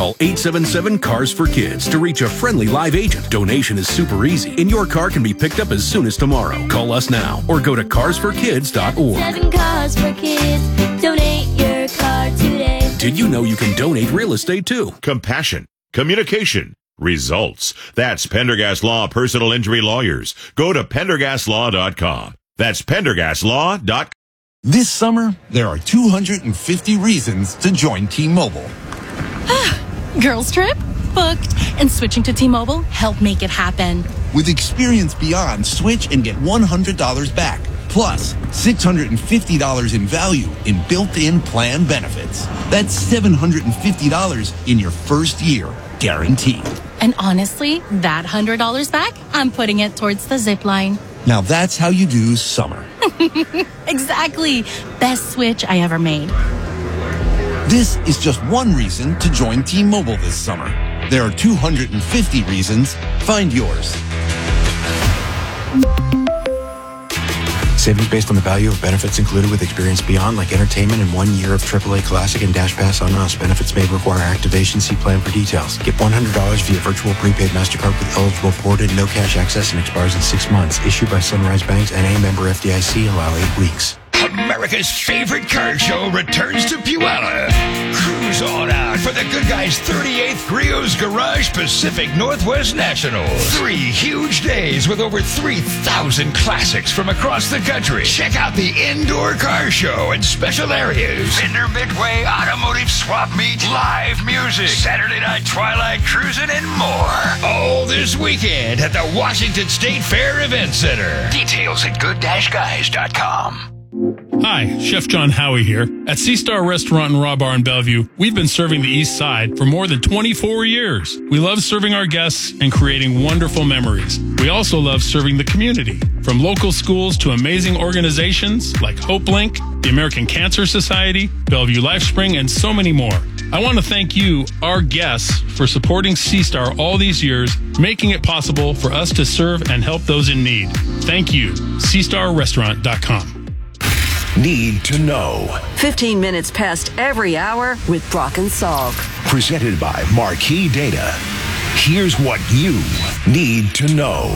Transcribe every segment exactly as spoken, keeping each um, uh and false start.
Call eight seven seven, C A R S for Kids to reach a friendly live agent. Donation is super easy, and your car can be picked up as soon as tomorrow. Call us now or go to cars for kids dot org. Seven Cars for Kids. Donate your car today. Did you know you can donate real estate too? Compassion, communication, results. That's Pendergast Law Personal Injury Lawyers. Go to pendergast law dot com. That's pendergast law dot com. This summer, there are two hundred fifty reasons to join T-Mobile. Girls trip? Booked. And switching to T-Mobile helped make it happen. With Experience Beyond, switch and get one hundred dollars back. Plus, six hundred fifty dollars in value in built-in plan benefits. That's seven hundred fifty dollars in your first year, guaranteed. And honestly, that one hundred dollars back, I'm putting it towards the zip line. Now that's how you do summer. Exactly. Best switch I ever made. This is just one reason to join T-Mobile this summer. There are two hundred fifty reasons. Find yours. Savings based on the value of benefits included with Experience Beyond, like entertainment and one year of triple A Classic and Dash Pass on us. Benefits may require activation. See plan for details. Get one hundred dollars via virtual prepaid MasterCard with eligible ported, no cash access, and expires in six months. Issued by Sunrise Banks and a member F D I C. Allow eight weeks. America's favorite car show returns to Puyallup. Cruise on out for the good guys' thirty-eighth Griot's Garage Pacific Northwest Nationals. Three huge days with over three thousand classics from across the country. Check out the indoor car show and special areas. Fender Midway Automotive Swap Meet, live music, Saturday night twilight cruising, and more. All this weekend at the Washington State Fair Event Center. Details at good dash guys dot com. Hi, Chef John Howie here. At Sea Star Restaurant and Raw Bar in Bellevue, we've been serving the East Side for more than twenty-four years. We love serving our guests and creating wonderful memories. We also love serving the community, from local schools to amazing organizations like HopeLink, the American Cancer Society, Bellevue LifeSpring, and so many more. I want to thank you, our guests, for supporting Sea Star all these years, making it possible for us to serve and help those in need. Thank you. sea star restaurant dot com. Need to know. fifteen minutes past every hour with Brock and Salk. Presented by Marquee Data. Here's what you need to know.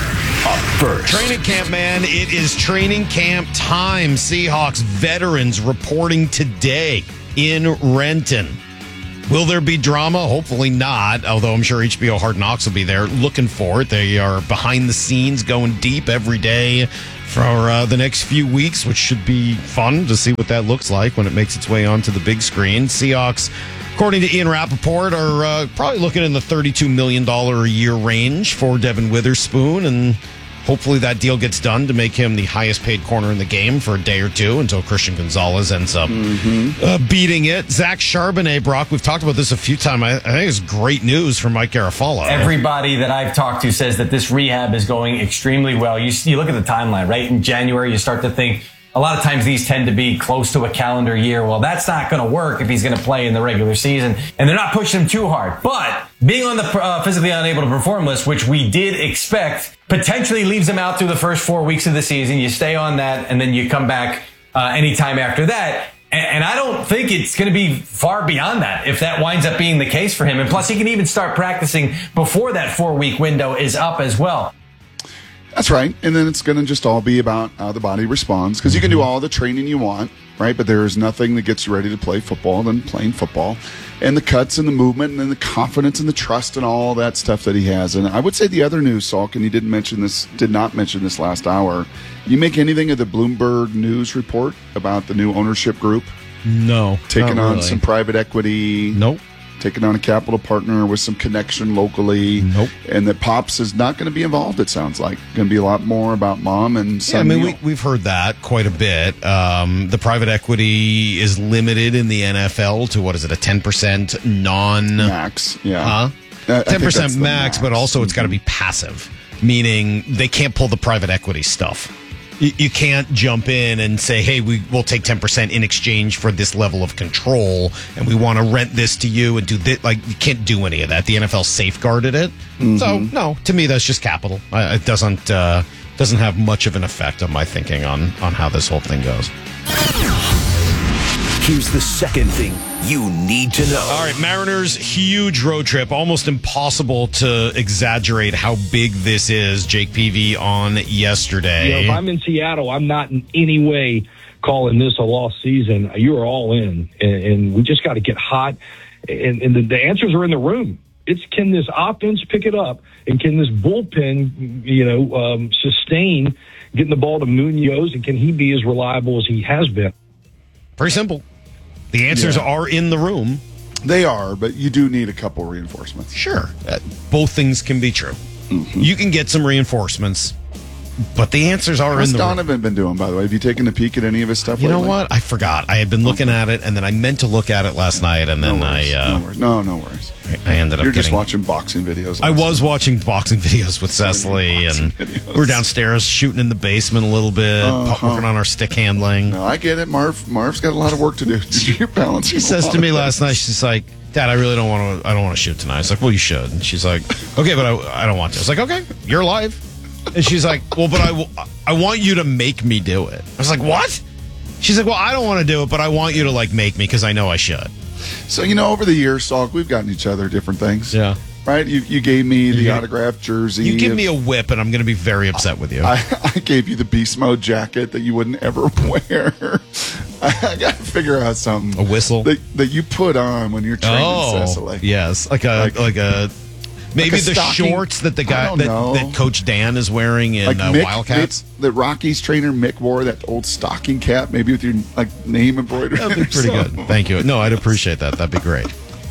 Up first. Training camp, man. It is training camp time. Seahawks veterans reporting today in Renton. Will there be drama? Hopefully not, although I'm sure H B O Hard Knocks will be there looking for it. They are behind the scenes, going deep every day for uh, the next few weeks, which should be fun to see what that looks like when it makes its way onto the big screen. Seahawks, according to Ian Rappaport, are uh, probably looking in the thirty-two million dollars a year range for Devin Witherspoon, and hopefully that deal gets done to make him the highest paid corner in the game for a day or two until Christian Gonzalez ends up mm-hmm. uh, beating it. Zach Charbonnet, Brock, we've talked about this a few times. I, I think it's great news for Mike Garafolo. Everybody that I've talked to says that this rehab is going extremely well. You, you look at the timeline, right? In January, you start to think, a lot of times these tend to be close to a calendar year. Well, that's not going to work if he's going to play in the regular season. And they're not pushing him too hard. But being on the uh, physically unable to perform list, which we did expect, potentially leaves him out through the first four weeks of the season. You stay on that, and then you come back uh, anytime after that. And, and I don't think it's going to be far beyond that if that winds up being the case for him. And plus, he can even start practicing before that four-week window is up as well. That's right. And then it's going to just all be about how the body responds, because you can do all the training you want, right? But there is nothing that gets you ready to play football than playing football. And the cuts and the movement and then the confidence and the trust and all that stuff that he has. And I would say the other news, Salk, and you didn't mention this, did not mention this last hour. You make anything of the Bloomberg News report about the new ownership group? No. Taking on really. some private equity. Nope. Taking on a capital partner with some connection locally. Nope. And that Pops is not going to be involved, it sounds like. Going to be a lot more about mom and son. Yeah, I mean, we, we've heard that quite a bit. Um, the private equity is limited in the N F L to, what is it, a ten percent non... Max, yeah. Huh? I, I ten percent max, max, but also mm-hmm. it's got to be passive, meaning they can't pull the private equity stuff. You can't jump in and say, hey, we will take ten percent in exchange for this level of control, and we want to rent this to you and do this. Like, you can't do any of that. The N F L safeguarded it. Mm-hmm. So, no, to me, that's just capital. It doesn't uh, doesn't have much of an effect on my thinking on, on how this whole thing goes. Here's the second thing you need to know. All right, Mariners, huge road trip. Almost impossible to exaggerate how big this is. Jake Peavy on yesterday. You know, if I'm in Seattle, I'm not in any way calling this a lost season. You are all in, and, and we just got to get hot. And, and the, the answers are in the room. It's can this offense pick it up, and can this bullpen, you know, um, sustain getting the ball to Munoz, and can he be as reliable as he has been? Pretty simple. The answers Yeah. are in the room. They are, but you do need a couple reinforcements. Sure. Uh, both things can be true. Mm-hmm. You can get some reinforcements, but the answers are What's in the Donovan room. been doing, by the way? Have you taken a peek at any of his stuff You lately? know what? I forgot. I had been looking at it, and then I meant to look at it last night, and then no worries, I uh, no worries. No, no worries. I ended up You're just getting- watching boxing videos. I was watching boxing videos with Cecily, and we were downstairs shooting in the basement a little bit, Uh-huh. working on our stick handling. No, I get it. Marv. Marv's got a lot of work to do. You're balancing. She says to me last night, she's like, "Dad, I really don't want to. I don't want to shoot tonight." I was like, "Well, you should." And she's like, "Okay, but I, I don't want to." I was like, "Okay, you're alive." And she's like, "Well, but I, w- I want you to make me do it." I was like, "What?" She's like, "Well, I don't want to do it, but I want you to like make me because I know I should." So, you know, over the years, Salk, we've gotten each other different things. Yeah. Right? You you gave me the You- autographed jersey. You give me a whip, and I'm going to be very upset with you. I, I gave you the beast mode jacket that you wouldn't ever wear. I got to figure out something. A whistle that, that you put on when you're training oh, Cecily. yes, like a like, Like- a maybe like a the stocking- shorts that the I guy don't that, know. that Coach Dan is wearing in Like uh, Mick, Wildcats. Mick- that Rockies trainer Mick wore, that old stocking cap, maybe with your like name embroidered. That'd be or pretty good. something. Thank you. No, I'd appreciate that. That'd be great.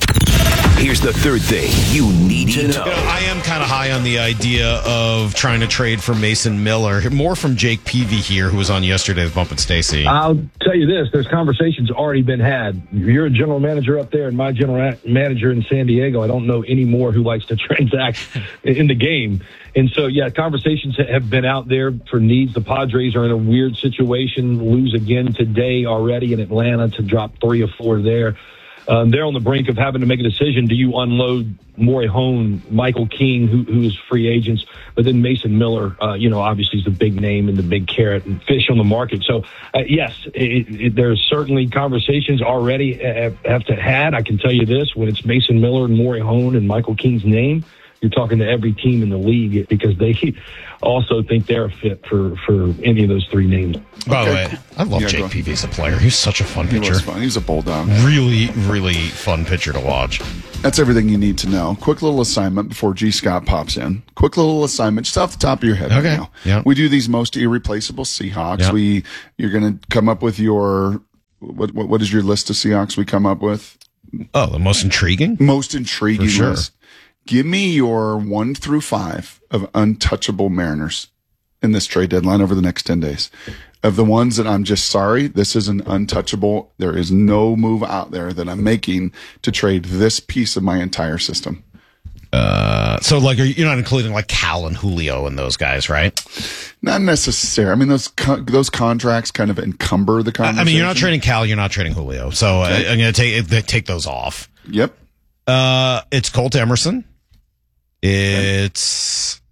Here's the third thing you need to know. You know, I am kind of high on the idea of trying to trade for Mason Miller. More from Jake Peavy here, who was on yesterday's Bump and Stacy. I'll tell you this, there's conversations already been had. You're a general manager up there and my general manager in San Diego. I don't know any more who likes to transact in the game. And so, yeah, conversations have been out there for needs. The Padres are in a weird situation, lose again today already in Atlanta to drop three or four there. Um, they're on the brink of having to make a decision. Do you unload Morejon, Michael King, who, who is free agents, but then Mason Miller, uh, you know, obviously is the big name and the big carrot and fish on the market. So, uh, yes, it, it, there's certainly conversations already have, have to had. I can tell you this, when it's Mason Miller and Morejon and Michael King's name, you're talking to every team in the league because they also think they're a fit for, for any of those three names. By the Okay. way, I love Yeah, go Jake ahead. Peavy as a player. He's such a fun He pitcher. was fun. He was a bulldog. Really, really fun pitcher to watch. That's everything you need to know. Quick little assignment before G. Scott pops in. Quick little assignment, just off the top of your head. Okay. Right now. Yeah. We do these most irreplaceable Seahawks. Yeah. We you're going to come up with your what, what what is your list of Seahawks we come up with? Oh, the most intriguing? Most intriguing For sure. list. Give me your one through five of untouchable Mariners in this trade deadline over the next ten days. Of the ones that I'm just sorry, this is an untouchable. There is no move out there that I'm making to trade this piece of my entire system. Uh, so, like, are you, you're not including, like, Cal and Julio and those guys, right? Not necessarily. I mean, those co- those contracts kind of encumber the I conversation. I mean, you're not trading Cal, you're not trading Julio. So, Okay. uh, I'm going to take take those off. Yep. Uh, it's Colt Emerson. It's,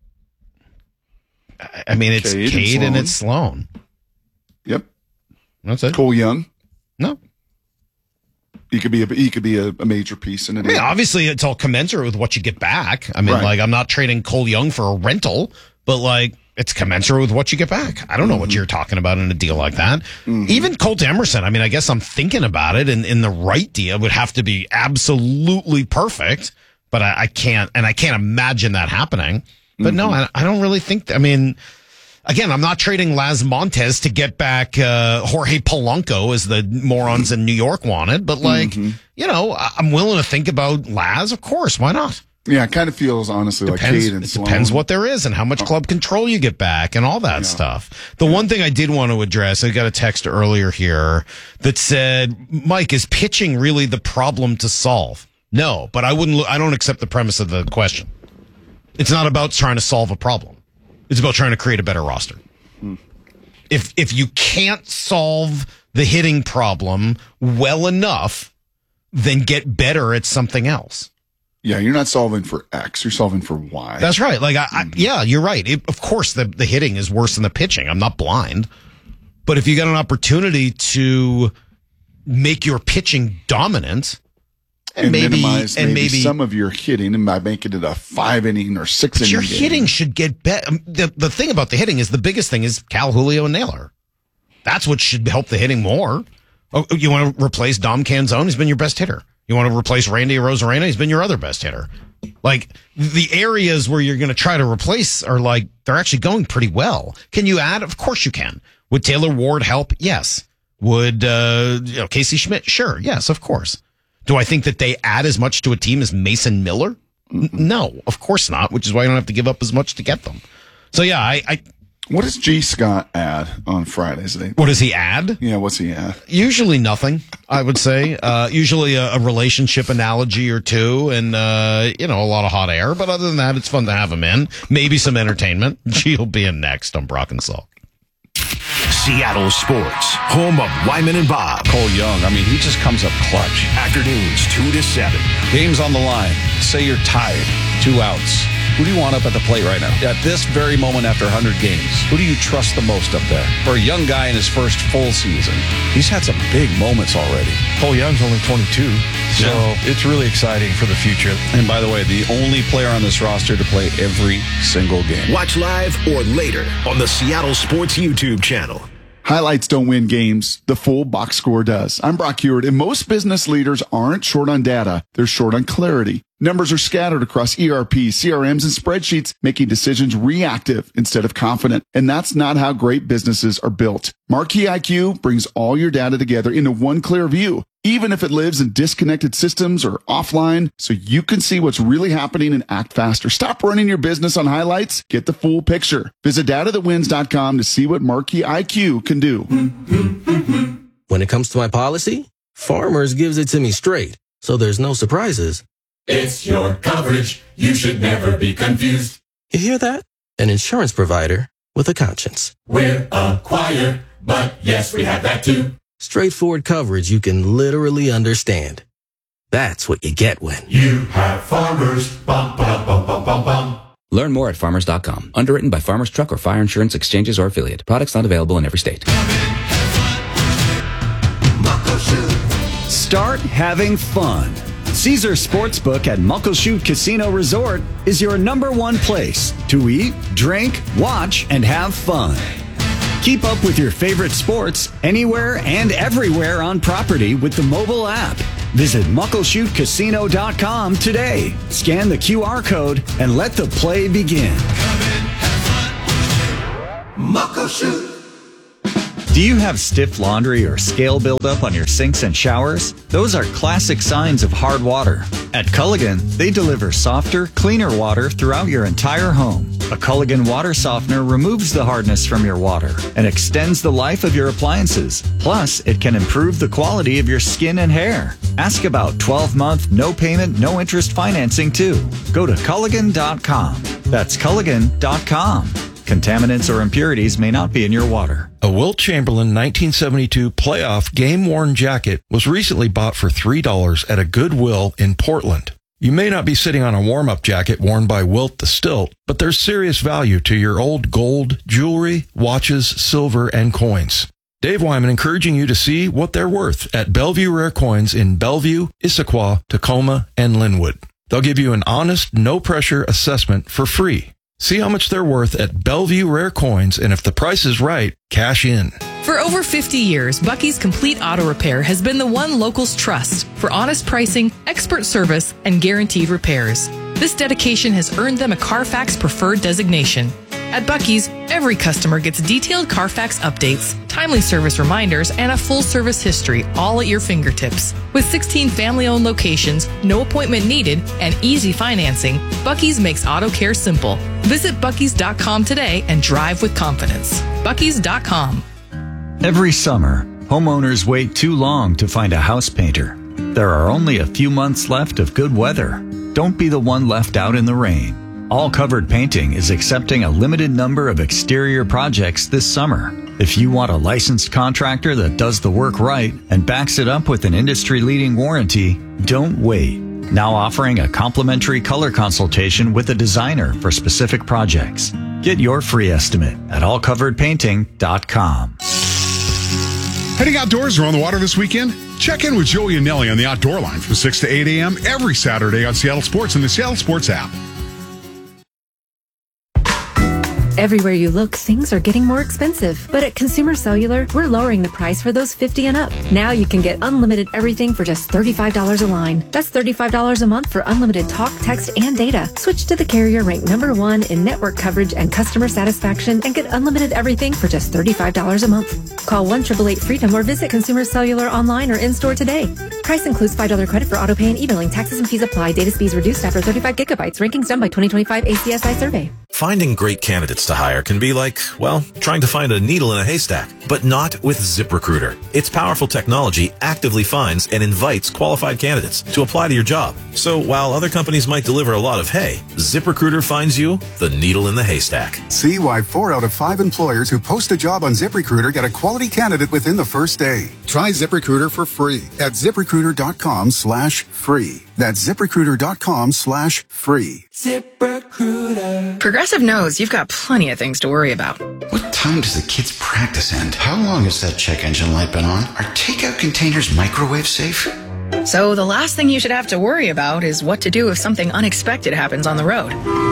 I mean, it's Cade and Cade and, Sloan. it's Sloan. Yep. That's it. Cole Young. No. He could be a he could be a, a major piece in it. I mean, obviously, it's all commensurate with what you get back. I mean, Right. like, I'm not trading Cole Young for a rental, but, like, it's commensurate with what you get back. I don't know Mm-hmm. what you're talking about in a deal like that. Even Colt Emerson, I mean, I guess I'm thinking about it, and in the right deal would have to be absolutely perfect, but I, I can't, and I can't imagine that happening. But no, I, I don't really think, I mean, again, I'm not trading Laz Montez to get back uh, Jorge Polanco as the morons in New York wanted, but, like, you know, I- I'm willing to think about Laz, of course. Why not? Yeah, it kind of feels honestly like Depends, Cade and it Sloan. depends what there is and how much club control you get back and all that stuff. The one thing I did want to address, I got a text earlier here that said, Mike, is pitching really the problem to solve? No, but I wouldn't, I don't accept the premise of the question. It's not about trying to solve a problem. It's about trying to create a better roster. Hmm. If, if you can't solve the hitting problem well enough, then get better at something else. Yeah, you're not solving for X, you're solving for Y. That's right. Like, I, I, yeah, you're right. It, of course, the, the hitting is worse than the pitching. I'm not blind. But if you got an opportunity to make your pitching dominant. And, And maybe- minimize and maybe, maybe- some of your hitting, and by making it a five inning or six But inning your game. hitting should get better. The, the thing about the hitting is the biggest thing is Cal, Julio, and Naylor. That's what should help the hitting more. Oh, you want to replace Dom Canzone? He's been your best hitter. You want to replace Randy Arozarena? He's been your other best hitter. Like, the areas where you're going to try to replace are like, they're actually going pretty well. Can you add? Of course you can. Would Taylor Ward help? Yes. Would, uh, you know, Casey Schmidt? Sure. Yes, of course. Do I think that they add as much to a team as Mason Miller? N- no, of course not, which is why I don't have to give up as much to get them. So, yeah, I... I what does G. Scott add on Fridays? What does he add? Yeah, what's he add? Usually nothing, I would say. Uh, usually a, a relationship analogy or two and, uh, you know, a lot of hot air. But other than that, it's fun to have him in. Maybe some entertainment. G'll be in next on Brock and Salk. Seattle Sports, home of Wyman and Bob. Cole Young, I mean, he just comes up clutch. Afternoons, two to seven. Game's on the line. Say you're tired. Two outs. Who do you want up at the plate right now? At this very moment after one hundred games, who do you trust the most up there? For a young guy in his first full season, he's had some big moments already. Cole Young's only twenty-two, so Yeah. it's really exciting for the future. And by the way, the only player on this roster to play every single game. Watch live or later on the Seattle Sports YouTube channel. Highlights don't win games. The full box score does. I'm Brock Heward, and most business leaders aren't short on data. They're short on clarity. Numbers are scattered across E R Ps, C R Ms, and spreadsheets, making decisions reactive instead of confident. And that's not how great businesses are built. Marquee I Q brings all your data together into one clear view, even if it lives in disconnected systems or offline, so you can see what's really happening and act faster. Stop running your business on highlights. Get the full picture. Visit data that wins dot com to see what Marquee I Q can do. When it comes to my policy, Farmers gives it to me straight, so there's no surprises. It's your coverage. You should never be confused. You hear that? An insurance provider with a conscience. We're a choir, but yes, we have that too. Straightforward coverage you can literally understand. That's what you get when you have Farmers. Bum, bum, bum, bum, bum, bum. Learn more at farmers dot com. Underwritten by Farmers Truck or Fire Insurance Exchanges or Affiliate. Products not available in every state. Start having fun. Caesar Sportsbook at Muckleshoot Casino Resort is your number one place to eat, drink, watch, and have fun. Keep up with your favorite sports anywhere and everywhere on property with the mobile app. Visit muckleshoot casino dot com today. Scan the Q R code and let the play begin. Muckleshoot. Do you have stiff laundry or scale buildup on your sinks and showers? Those are classic signs of hard water. At Culligan, they deliver softer, cleaner water throughout your entire home. A Culligan water softener removes the hardness from your water and extends the life of your appliances. Plus, it can improve the quality of your skin and hair. Ask about twelve-month, no-payment, no-interest financing, too. Go to Culligan dot com. That's Culligan dot com. Contaminants or impurities may not be in your water. A Wilt Chamberlain nineteen seventy-two playoff game-worn jacket was recently bought for three dollars at a Goodwill in Portland. You may not be sitting on a warm-up jacket worn by Wilt the Stilt, but there's serious value to your old gold, jewelry, watches, silver, and coins. Dave Wyman encouraging you to see what they're worth at Bellevue Rare Coins in Bellevue, Issaquah, Tacoma, and Linwood. They'll give you an honest, no-pressure assessment for free. See how much they're worth at Bellevue Rare Coins, and if the price is right, cash in. For over fifty years, Bucky's Complete Auto Repair has been the one locals trust for honest pricing, expert service, and guaranteed repairs. This dedication has earned them a Carfax Preferred designation. At Bucky's, every customer gets detailed Carfax updates, timely service reminders, and a full service history, all at your fingertips. With sixteen family-owned locations, no appointment needed, and easy financing, Bucky's makes auto care simple. Visit buckys dot com today and drive with confidence. buckys dot com. Every summer, homeowners wait too long to find a house painter. There are only a few months left of good weather. Don't be the one left out in the rain. All Covered Painting is accepting a limited number of exterior projects this summer. If you want a licensed contractor that does the work right and backs it up with an industry-leading warranty, don't wait. Now offering a complimentary color consultation with a designer for specific projects. Get your free estimate at all covered painting dot com. Heading outdoors or on the water this weekend? Check in with Joey and Nelly on the Outdoor Line from six to eight a.m. every Saturday on Seattle Sports and the Seattle Sports app. Everywhere you look, things are getting more expensive. But at Consumer Cellular, we're lowering the price for those fifty and up. Now you can get unlimited everything for just thirty-five dollars a line. That's thirty-five dollars a month for unlimited talk, text, and data. Switch to the carrier ranked number one in network coverage and customer satisfaction and get unlimited everything for just thirty-five dollars a month. Call one eight eight eight freedom or visit Consumer Cellular online or in-store today. Price includes five dollars credit for auto pay and e-billing. Taxes and fees apply. Data speeds reduced after thirty-five gigabytes. Rankings done by twenty twenty-five A C S I survey. Finding great candidates to hire can be like, well, trying to find a needle in a haystack, but not with ZipRecruiter. Its powerful technology actively finds and invites qualified candidates to apply to your job. So while other companies might deliver a lot of hay, ZipRecruiter finds you the needle in the haystack. See why four out of five employers who post a job on ZipRecruiter get a quality candidate within the first day. Try ZipRecruiter for free at ZipRecruiter.com slash free. That's ZipRecruiter.com slash free. ZipRecruiter. Progressive knows you've got plenty of things to worry about. What time does the kids' practice end? How long has that check engine light been on? Are takeout containers microwave safe? So the last thing you should have to worry about is what to do if something unexpected happens on the road.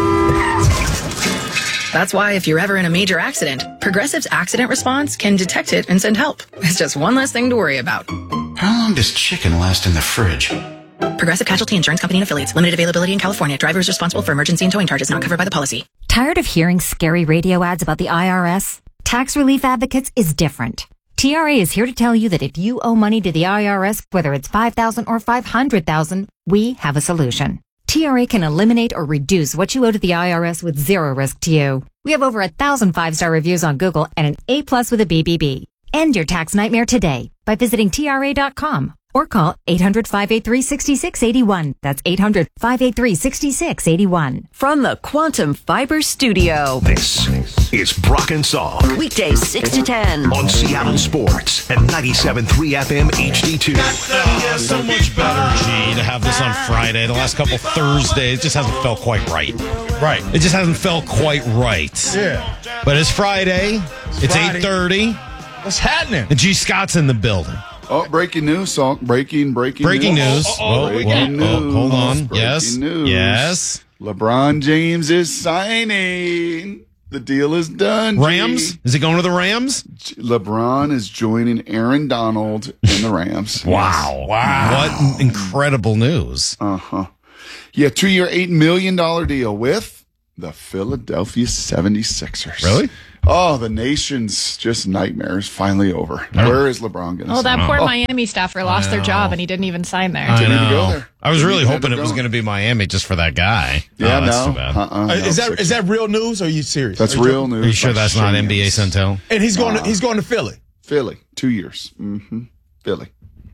That's why if you're ever in a major accident, Progressive's accident response can detect it and send help. It's just one less thing to worry about. How long does chicken last in the fridge? Progressive Casualty Insurance Company and Affiliates. Limited availability in California. Driver is responsible for emergency and towing charges not covered by the policy. Tired of hearing scary radio ads about the I R S? Tax Relief Advocates is different. T R A is here to tell you that if you owe money to the I R S, whether it's five thousand dollars or five hundred thousand dollars, we have a solution. T R A can eliminate or reduce what you owe to the I R S with zero risk to you. We have over a thousand five-star reviews on Google and an A plus with a B B B. End your tax nightmare today by visiting T R A dot com. Or call eight hundred, five eight three, six six eight one. That's eight hundred, five eight three, six six eight one. From the Quantum Fiber Studio. This is Brock and Salk. Weekdays six to ten. On Seattle Sports and ninety-seven point three F M H D two. Oh, so much better, G, to have this on Friday. The last couple Thursdays, it just hasn't felt quite right. Right. It just hasn't felt quite right. Yeah. But it's Friday. It's, it's eight thirty. What's happening? And G. Scott's in the building. Oh, breaking news, Salk. Breaking, breaking, breaking news. news. Oh, oh, oh, breaking oh, news. Oh, hold on. Breaking Yes. News. Yes. LeBron James is signing. The deal is done. Rams? G. Is he going to the Rams? LeBron is joining Aaron Donald in the Rams. Wow. Yes. Wow. What incredible news. Uh-huh. Yeah, two-year, eight million dollars deal with the Philadelphia seventy-sixers. Really? Oh, the nation's just nightmare is finally over. Oh. Where is LeBron going to Oh, that sign? poor Oh. Miami staffer lost their job and he didn't even sign there. I Didn't even go know. there. I was Didn't really even hoping end it up was going. going to be Miami just for that guy. Yeah, oh, that's no. too bad. Uh-uh, Uh, no, is that Sixers. is that real news or are you serious? That's Are you real joking? news. Are you sure by that's not Shams. N B A Centel? And he's going Uh, to he's going to Philly. Philly, two years. Mm-hmm. Philly.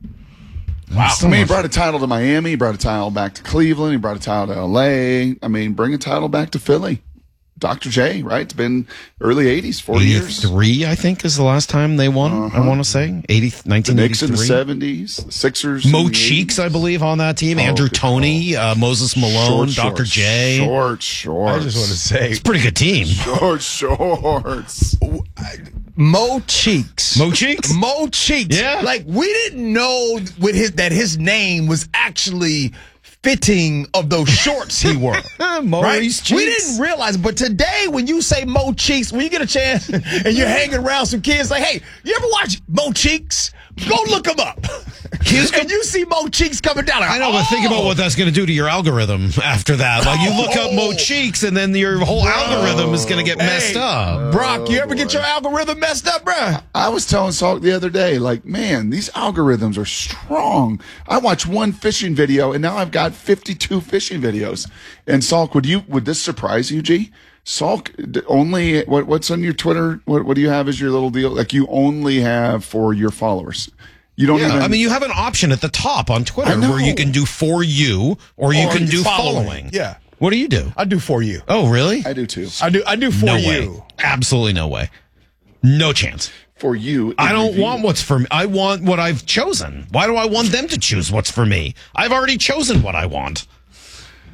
Wow. I mean, he brought a title to Miami. He brought a title back to Cleveland. He brought a title to L A. I mean, bring a title back to Philly. Doctor J, right? It's been early eighties, forty years. eighty-three, I think, is the last time they won, Uh-huh. I want to say. eighty, The nineteen eighty-three. Knicks in the seventies, the Sixers. Mo in the Cheeks, eighties. I believe, on that team. Oh, Andrew good Toney, uh, Moses Malone, Short Doctor shorts. J. Short shorts. I just want to say It's a pretty good team. Short shorts. Mo Cheeks. Mo Cheeks? Mo Cheeks. Yeah. Like we didn't know with his that his name was actually fitting of those shorts he wore. Maurice Cheeks. We didn't realize, but today when you say Mo Cheeks, when you get a chance and you're hanging around some kids, like, hey, you ever watch Mo Cheeks? Go look him up. And you see Mo Cheeks coming down. Like, I know, but think about what that's going to do to your algorithm after that. Like, you look up Mo Cheeks, and then your whole algorithm is going to get messed Hey, up. Brock, you ever get your algorithm messed up, bruh? I was telling Salk the other day, like, man, these algorithms are strong. I watched one fishing video, and now I've got fifty-two fishing videos. And Salk, would you would this surprise you, G? Salk, d- only what what's on your Twitter? What what do you have as your little deal? Like, you only have for your followers. You don't Yeah, even. I mean, you have an option at the top on I Twitter know. where you can do for you, or you Or can do following. following. Yeah. What do you do? I do for you. Oh, really? I do too. I do I do for no you. way. Absolutely no way. No chance. For you, I don't review. want what's for me. I want what I've chosen. Why do I want them to choose what's for me? I've already chosen what I want.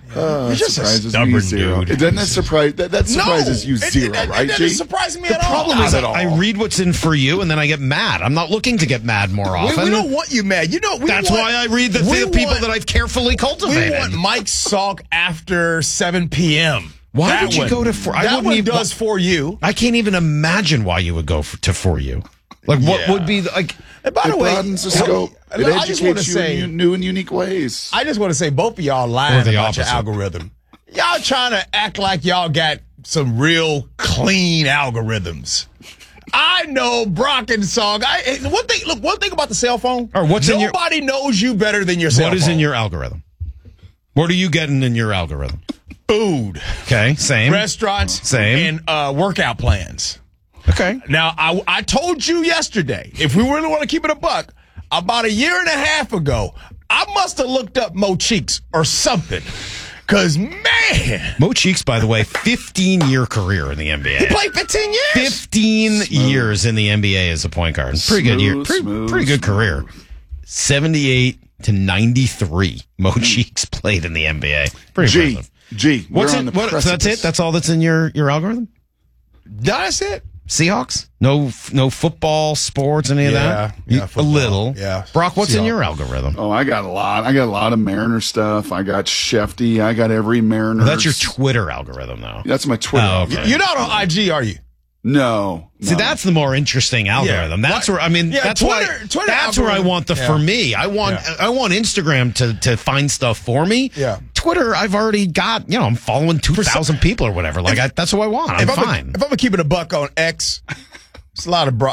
Uh, You're just a surprises stubborn me zero. dude. It doesn't that surprise that, that surprises No, you it- zero, it- it right, doesn't G? surprise me The at all. problem is Not that at I all. read what's in for you and then I get mad. I'm not looking to get mad more We, often. we don't want you mad. You know, we That's want, why I read the, we the people want- that I've carefully cultivated. We want Mike Salk after seven p.m. Why That would you one- go to for? I that wouldn't one even, does for you. I can't even imagine why you would go for, to for you. Like what Yeah. would be the, like? And by It the way, broadens the scope. It I just want to educates you say, in new and unique ways. I just want to say, both of y'all Or lying the about your opposite. algorithm. Y'all trying to act like y'all got some real clean algorithms. I know Brock and Song. I one thing. Look, one thing about the cell phone. Or what's in your- Nobody knows you better than your cell What phone. is in your algorithm? What are you getting in your algorithm? food, Okay, same. restaurants, Same. and uh, workout plans? Okay. Now, I, I told you yesterday, if we really want to keep it a buck, about a year and a half ago, I must have looked up Mo Cheeks or something. Because, man, Mo Cheeks, by the way, fifteen-year career in the N B A. he played fifteen years. fifteen years in the N B A as a point guard. Pretty good year. Smooth, Pretty, smooth, pretty good smooth. career. seventy-eight to ninety-three, Mo Cheeks played in the N B A. Pretty G, impressive. G, What's we're it? on the What, so that's precipice. it? That's all that's in your, your algorithm? That's it. Seahawks? No no football, sports, any of Yeah, that? yeah, You- a football. little. Yeah. Brock, what's in Seahawks. your algorithm? Oh, I got a lot. I got a lot of Mariner stuff. I got Shefty. I got every Mariner. That's your Twitter algorithm, though. That's my Twitter. Oh, okay. You're not on I G, are you? No. See, no. that's the more interesting algorithm. Yeah. That's where I mean. Yeah, that's Twitter- why. Twitter that's where I algorithm- want the Yeah. for me. I want. Yeah. I want Instagram to to find stuff for me. Yeah. Twitter, I've already got. You know, I'm following two thousand people or whatever. Like I, that's what I want. I'm if I'm fine. A, if I'm gonna keep it a buck on X, it's a lot of bro.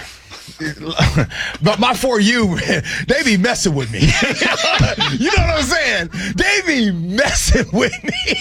But my for you, they be messing with me. You know what I'm saying? They be messing with me.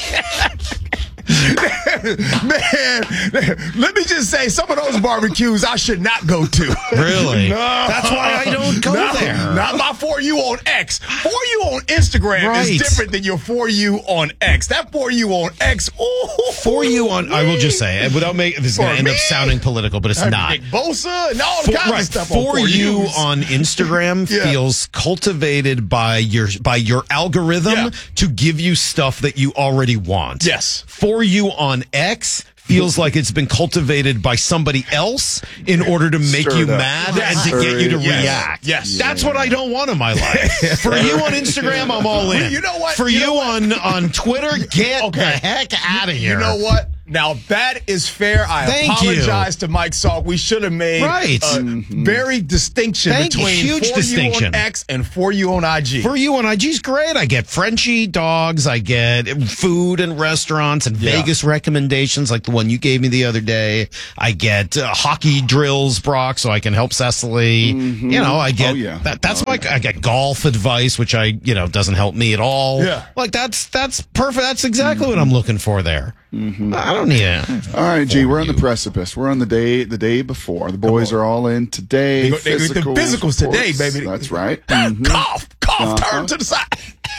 Man, let me just say, some of those barbecues I should not go to. Really? No. That's why I don't go Not- there. Not my for you on X. For you on Instagram Right. is different than your for you on X. That for you on X, ooh, For you on, I will just say, and without making this is going For to end up me? sounding political, but it's not. Nick Bosa and all For, kinds right, of stuff. for on you yous. on Instagram Yeah. feels cultivated by your by your algorithm Yeah. to give you stuff that you already want. Yes. For you on X feels like it's been cultivated by somebody else in order to make Stir you it up. mad Yes. and to get you to Yes. react. Yes. That's what I don't want in my life. For you on Instagram, I'm all in. You know what? For You you, know what? on on Twitter, get Okay. the heck out of here. You know what? Now that is fair. I Thank you. apologize to Mike Salk. We should have made Right. a very distinction Thank you. between Huge for distinction. you on X and for you on I G. For you on I G's great. I get Frenchie dogs. I get food and restaurants and Yeah. Vegas recommendations like the one you gave me the other day. I get uh, hockey drills, Brock, so I can help Cecily. Mm-hmm. You know, I get Oh, yeah. that. That's Oh, my. I get golf advice, which I you know doesn't help me at all. Yeah. like that's that's perfect. That's exactly what I'm looking for there. I don't need it. All right, G, we're on you. the precipice. We're on the day the day before. The boys are all in today. They go- they go- the physicals today, sports. baby. That's right. Mhm. Cough, cough, Uh-huh. turn to the side.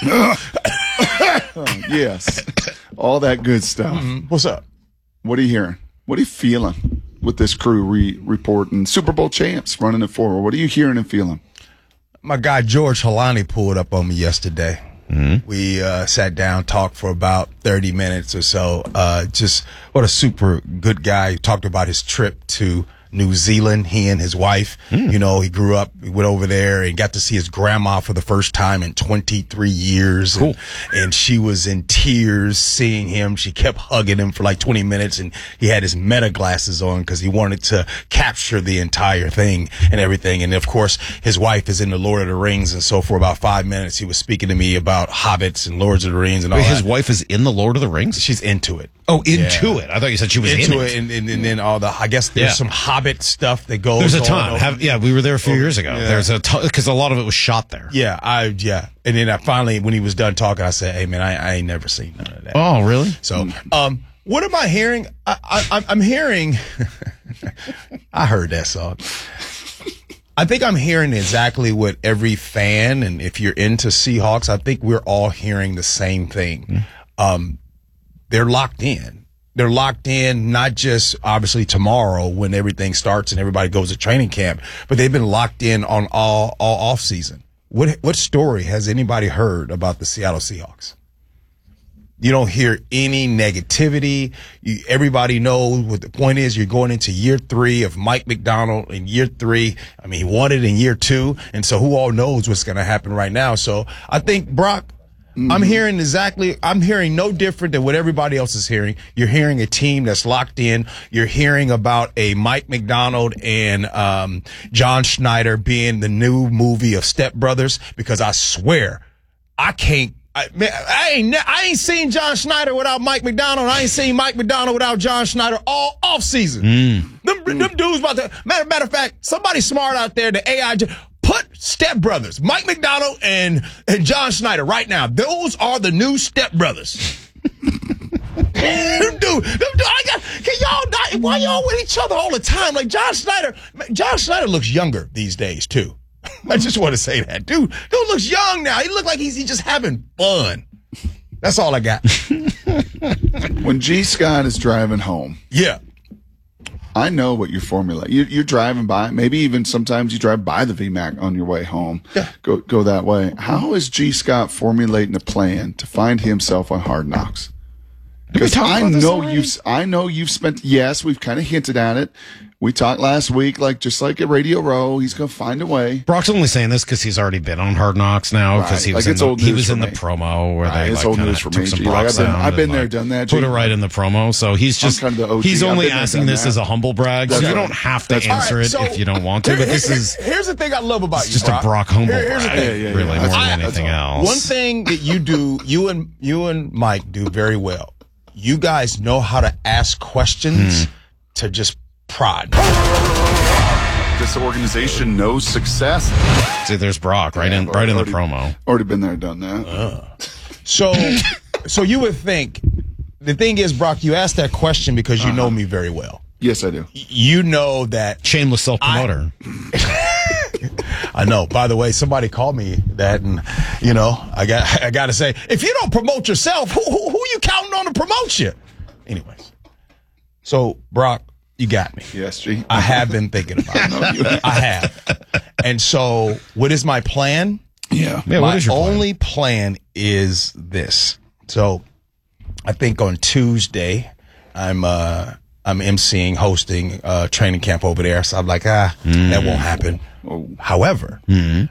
Yes. All that good stuff. Mm-hmm. What's up? What are you hearing? What are you feeling with this crew re- reporting Super Bowl champs running it forward? What are you hearing and feeling? My guy George Halani pulled up on me yesterday. Mm-hmm. We uh, sat down, talked for about thirty minutes or so. Uh, just what a super good guy. He talked about his trip to New Zealand, he and his wife. Mm. You know, he grew up, he went over there and got to see his grandma for the first time in twenty-three years. Cool. And, and she was in tears seeing him. She kept hugging him for like twenty minutes, and he had his meta glasses on because he wanted to capture the entire thing and everything. And of course, his wife is in the Lord of the Rings. And so for about five minutes, he was speaking to me about hobbits and Lords of the Rings and all Wait, that. his wife is in the Lord of the Rings? She's into it. Oh, into Yeah. it. I thought you said she was into in it, it. And, and, and then all the, I guess there's Yeah. some Hobbit stuff that goes There's a on ton. over- Have, yeah, we were there a few years ago. Yeah. There's a ton because a lot of it was shot there. Yeah, I yeah, and then I finally, when he was done talking, I said, "Hey man, I, I ain't never seen none of that." Oh, really? So, um, what am I hearing? I, I, I'm- I'm hearing. I heard that song. I think I'm hearing exactly what every fan, and if you're into Seahawks, I think we're all hearing the same thing. Um, they're locked in. They're locked in, not just obviously tomorrow when everything starts and everybody goes to training camp, but they've been locked in on all, all off season. What, what story has anybody heard about the Seattle Seahawks? You don't hear any negativity. You, everybody knows what the point is. You're going into year three of Mike Macdonald in year three. I mean, he won it in year two. And so who all knows what's going to happen right now? So I think, Brock, mm-hmm. I'm hearing exactly, I'm hearing no different than what everybody else is hearing. You're hearing a team that's locked in. You're hearing about a Mike Macdonald and um, John Schneider being the new movie of Step Brothers, because I swear I can't, I, man, I ain't I ain't seen John Schneider without Mike Macdonald. I ain't seen Mike Macdonald without John Schneider all off season. Mm. Them, mm. them dudes about to matter, matter of fact, somebody smart out there, the A I, put Step Brothers, Mike Macdonald and, and John Schneider right now. Those are the new Step Brothers. Dude, them dude, I got, can y'all not, why y'all with each other all the time? Like John Schneider, John Schneider looks younger these days too. I just want to say that. Dude, dude looks young now. He look like he's, he's just having fun. That's all I got. When G. Scott is driving home. Yeah. I know what your formula. You, you're driving by. Maybe even sometimes you drive by the V MAC on your way home. Yeah. Go go that way. How is G. Scott formulating a plan to find himself on Hard Knocks? Because I know you've. I know you've spent. Yes, we've kind of hinted at it. We talked last week, like just like at Radio Row, he's going to find a way. Brock's only saying this because he's already been on Hard Knocks now, because right. he was like in the, he was in the promo where right. they like, kind of took me. some Brock like, sound. I've been, I've been there, like, done that. Put it right in the promo. So he's just kind of he's only asking this that. as a humble brag. So you don't have to That's answer right. it so, if you don't want to. But this is here's the thing I love about you, just Brock. a Brock humble Here, brag, yeah, yeah, really yeah. more I, than anything else. One thing that you do, you and you and Mike do very well. You guys know how to ask questions hmm. to just prod. This organization knows success. See, there's Brock right yeah, in right already, in the promo. Already been there, done that. Uh. So, so you would think the thing is, Brock, you asked that question because you uh-huh. know me very well. Yes, I do. You know that shameless self promoter. I, I know. By the way, somebody called me that, and you know, I got I got to say, if you don't promote yourself, who, who who you counting on to promote you? Anyways, so Brock. You got me. Yes, G. I have been thinking about it. I have. And so, what is my plan? Yeah. yeah my only plan? plan is this. So, I think on Tuesday, I'm uh, I'm emceeing, hosting uh, training camp over there. So I'm like, ah, mm. that won't happen. Oh. However, mm.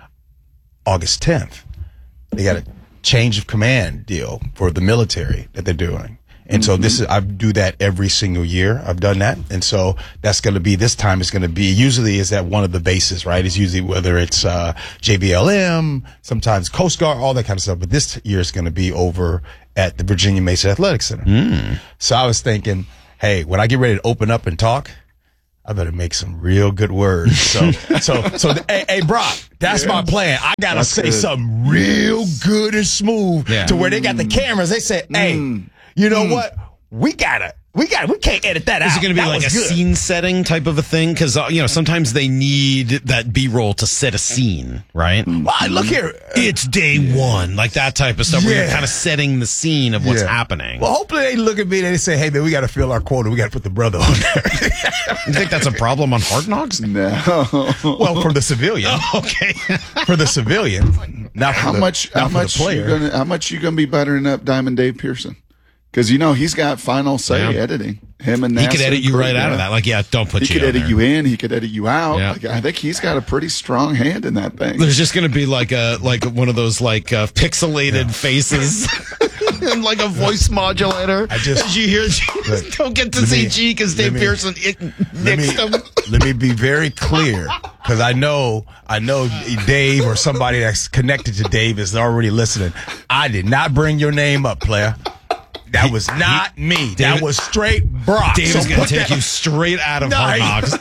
August tenth, they got a change of command deal for the military that they're doing. And so this is, I do that every single year. I've done that. And so that's going to be, this time it's going to be, usually is at one of the bases, right? It's usually whether it's, uh, J B L M, sometimes Coast Guard, all that kind of stuff. But this year it's going to be over at the Virginia Mesa Athletic Center. Mm. So I was thinking, hey, when I get ready to open up and talk, I better make some real good words. So, so, so, hey, hey, Brock, that's yeah. my plan. I got to say good. something real good and smooth yeah. to where they got the cameras. They said, hey, mm. you know mm. what? We gotta, we gotta, we can't edit that out. Is it going to be that like a good. scene setting type of a thing? Because, uh, you know, sometimes they need that B-roll to set a scene, right? Well, look here. It's day yeah. one, like that type of stuff yeah. where you're kind of setting the scene of what's yeah. happening. Well, hopefully they look at me and they say, hey, man, we got to fill our quota. We got to put the brother on there. You think that's a problem on Hard Knocks? No. Well, for the civilian. Oh, okay. For the civilian. Not for how the, much, not how for much the player. You gonna, how much you going to be buttering up Diamond Dave Pearson? Because, you know, he's got final say yeah. editing. Him and NASA. He could edit you right out of that. Like, yeah, don't put he you He could edit there. you in. He could edit you out. Yeah. Like, I think he's got a pretty strong hand in that thing. There's just going to be like a like one of those like uh, pixelated yeah. faces and like a voice modulator. I just As you hear, look, don't get to see me, G because Dave me, Pearson it nixed me, him. Let me be very clear, because I know I know Dave or somebody that's connected to Dave is already listening. I did not bring your name up, player. That was not me. David, that was straight Brock. David's so going to take that, you straight out of no, Hard Knocks.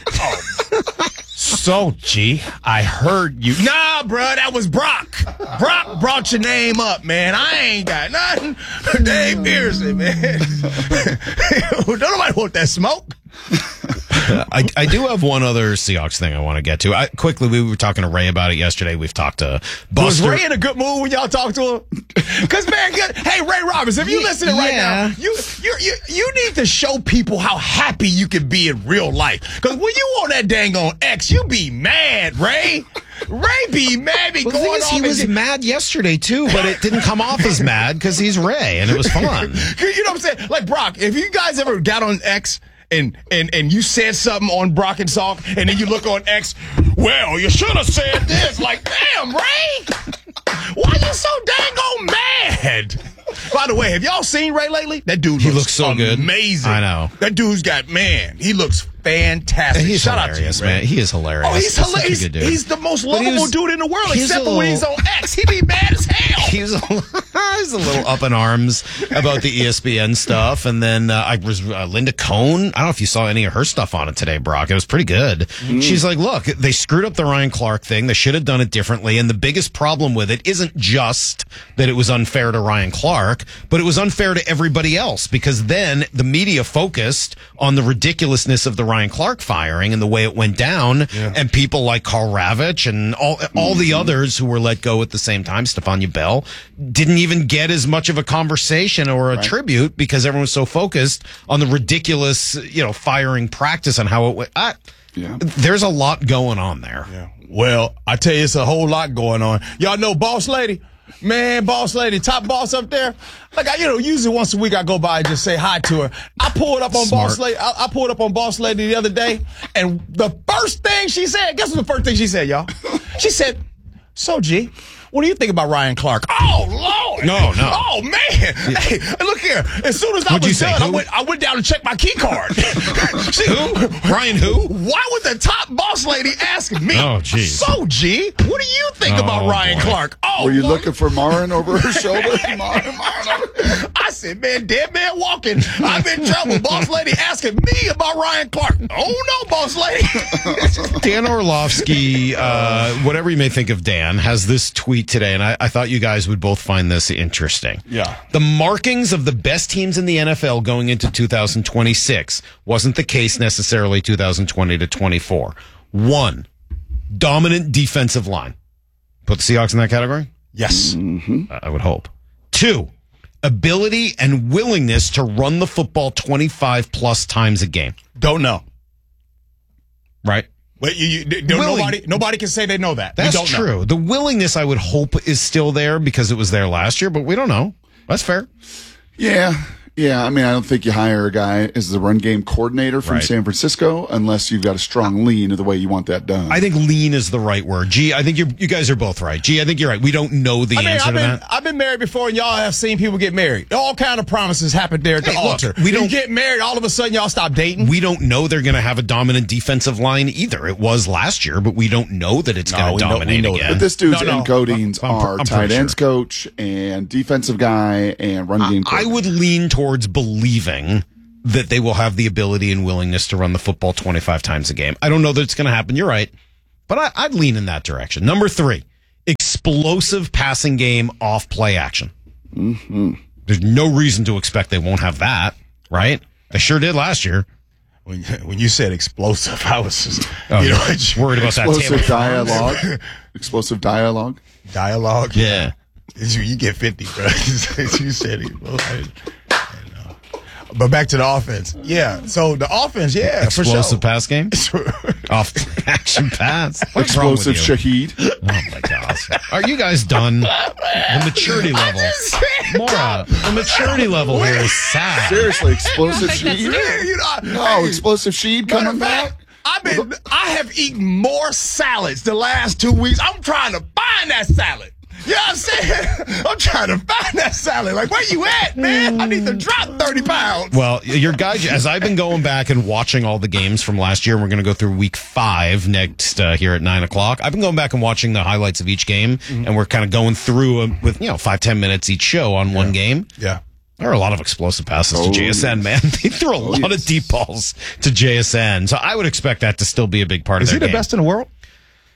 Oh. So, G, I heard you. Nah, bro, that was Brock. Brock brought your name up, man. I ain't got nothing for Dave Pearson, man. Don't nobody want that smoke. I, I do have one other Seahawks thing I want to get to. I, quickly, we were talking to Ray about it yesterday. We've talked to Buster. Was Ray in a good mood when y'all talked to him? Because, man, good. Hey, Ray Roberts, if you listening right Yeah. now, you, you you you need to show people how happy you can be in real life. Because when you on that dang on X, you be mad, Ray. Ray be mad. Be Well, the going thing is, off he and was get- mad yesterday, too, but it didn't come off as mad because he's Ray, and it was fun. You know what I'm saying? Like, Brock, if you guys ever got on X and and and you said something on Brock and Salk, and then you look on X, well, you should have said this. Like, damn, Ray, why you so dang on mad? By the way, have y'all seen Ray lately? That dude looks, He looks so good. amazing. I know. That dude's got, man, he looks fantastic. He's Shout hilarious, out to you, Ray. man. He is hilarious. Oh, he's He's such a hilarious. good dude. He's the most But he lovable was- dude in the world, he's except a for when he's little- on X. He be mad as hell. He's a, he's a little up in arms about the E S P N stuff. And then uh, I was uh, Linda Cohn. I don't know if you saw any of her stuff on it today, Brock. It was pretty good. Mm. She's like, look, they screwed up the Ryan Clark thing. They should have done it differently. And the biggest problem with it isn't just that it was unfair to Ryan Clark, but it was unfair to everybody else because then the media focused on the ridiculousness of the Ryan Clark firing and the way it went down. Yeah. And people like Carl Ravitch and all, all the others who were let go at the same time, Stefania Bell, didn't even get as much of a conversation or a Right. tribute because everyone was so focused on the ridiculous, you know, firing practice and how it went. I, Yeah. There's a lot going on there. Yeah. Well, I tell you, it's a whole lot going on. Y'all know Boss Lady? Man, Boss Lady, top boss up there. Like, I, you know, usually once a week I go by and just say hi to her. I pulled up on Smart. Boss Lady. I, I pulled up on Boss Lady the other day, and the first thing she said, guess what the first thing she said, y'all? She said, so, G, what do you think about Ryan Clark? Oh, Lord. No, no. Oh, man. Hey, look here. As soon as I What'd you was say, done, I who? went, I went down to check my key card. She- Who? Ryan who? Why would the top boss lady ask me? Oh, geez. So, G, what do you think Oh, about Ryan boy. Clark? Oh, Were you Lord. looking for Marin over her shoulder? Marin, Marin over- I said, man, dead man walking. I'm in trouble. Boss lady asking me about Ryan Clark. Oh, no, boss lady. Dan Orlovsky, uh, whatever you may think of Dan, has this tweet today, and I, I thought you guys would both find this interesting. Yeah. The markings of the best teams in the N F L going into two thousand twenty-six wasn't the case necessarily two thousand twenty to twenty-four. One, dominant defensive line. Put the Seahawks in that category? Yes. I I would hope. Two, ability and willingness to run the football twenty-five plus times a game. Don't know. Right? Wait, you, you, don't- Willing- nobody, nobody can say they know that. We That's don't know. true. The willingness, I would hope, is still there because it was there last year, but we don't know. That's fair. Yeah. Yeah, I mean, I don't think you hire a guy as the run game coordinator from Right. San Francisco unless you've got a strong lean of the way you want that done. I think lean is the right word. Gee, I think you you guys are both right. Gee, I think you're right. We don't know the I mean, answer I've to been, that. I've been married before, and y'all have seen people get married. All kind of promises happen there at the Hey, look, altar. we You don't- get married, all of a sudden y'all stop dating. We don't know they're going to have a dominant defensive line either. It was last year, but we don't know that it's No, going we to know- we dominate know that. again. But this dude's No, no. encodings I'm- I'm are pretty tight ends sure. coach and defensive guy and run game I would lean towards believing that they will have the ability and willingness to run the football twenty-five times a game. I don't know that it's going to happen. You're right. But I, I'd lean in that direction. Number three, explosive passing game off play action. Mm-hmm. There's no reason to expect they won't have that, right? They sure did last year. When, when you said explosive, I was just, Oh, you know, you're it's- worried about that Explosive Taylor Farms. dialogue. Explosive dialogue. dialogue. Yeah. You, you get fifty, bro. You said it. Bro. I- I know. But back to the offense. Yeah. So the offense, yeah, for sure. Explosive pass game? Off action pass. What's wrong with Explosive you? Shaheed. Oh my gosh. Are you guys done? The maturity level. Maura, the maturity level here is sad. Seriously, explosive Yeah, Shaheed. you know, No, explosive Shaheed coming back. I've been, I have eaten more salads the last two weeks. I'm trying to find that salad. You know what I'm saying? I'm trying to find that salad. Like, where you at, man? I need to drop thirty pounds. Well, your guide, as I've been going back and watching all the games from last year, and we're going to go through week five next uh, here at nine o'clock. I've been going back and watching the highlights of each game, Mm-hmm. and we're kind of going through uh, with, you know, five, ten minutes each show on one game. Yeah. There are a lot of explosive passes Oh, to J S N, man. They threw a Oh, lot yes. of deep balls to J S N. So I would expect that to still be a big part Is of he their the game. best in the world?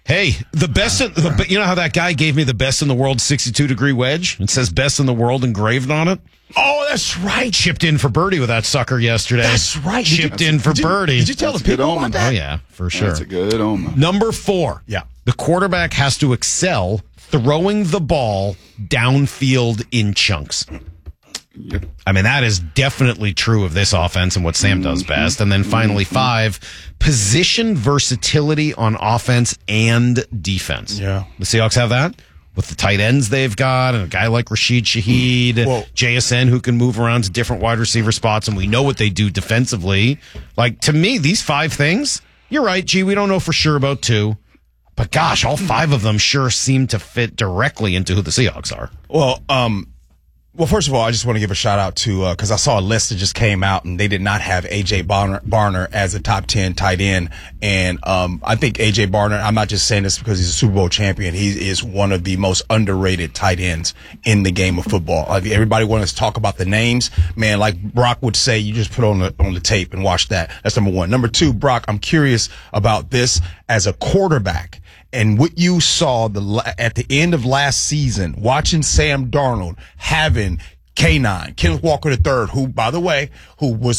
Hey, the best, in, the, you know how that guy gave me the best in the world sixty-two degree wedge? It says best in the world engraved on it. Oh, that's right. Chipped in for birdie with that sucker yesterday. That's right. Chipped you, in for did you, birdie. Did you tell that's the people omen. about that? Oh, yeah, for sure. That's a good omen. Number four. Yeah. The quarterback has to excel throwing the ball downfield in chunks. Yep. I mean, that is definitely true of this offense and what Sam does Mm-hmm. best. And then finally, Mm-hmm. five, position versatility on offense and defense. Yeah. The Seahawks have that with the tight ends they've got and a guy like Rashid Shaheed, Whoa. J S N who can move around to different wide receiver spots. And we know what they do defensively. Like, to me, these five things, you're right, G, we don't know for sure about two. But gosh, all five of them sure seem to fit directly into who the Seahawks are. Well, um, well, first of all, I just want to give a shout out to, uh, cause I saw a list that just came out and they did not have A J Barner, Barner as a top ten tight end. And, um, I think A J Barner, I'm not just saying this because he's a Super Bowl champion. He is one of the most underrated tight ends in the game of football. Like, everybody wants to talk about the names. Man, like Brock would say, you just put on the, on the tape and watch that. That's number one. Number two, Brock, I'm curious about this as a quarterback. And what you saw the at the end of last season, watching Sam Darnold having K nine, Kenneth Walker the third, who, by the way, who was